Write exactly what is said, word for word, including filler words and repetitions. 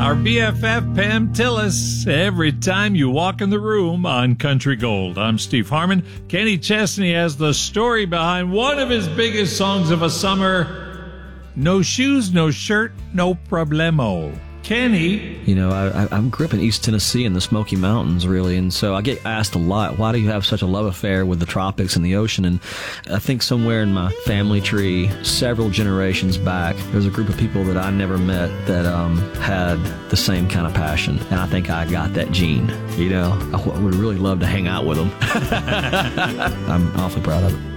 Our B F F, Pam Tillis, every time you walk in the room on Country Gold. I'm Steve Harmon. Kenny Chesney has the story behind one of his biggest songs of a summer, No Shoes, No Shirt, No Problemo. Kenny. You know, I, I grew up in East Tennessee in the Smoky Mountains, really, and so I get asked a lot, why do you have such a love affair with the tropics and the ocean? And I think somewhere in my family tree, several generations back, there's a group of people that I never met that um, had the same kind of passion, and I think I got that gene. You know, I w- would really love to hang out with them. I'm awfully proud of it.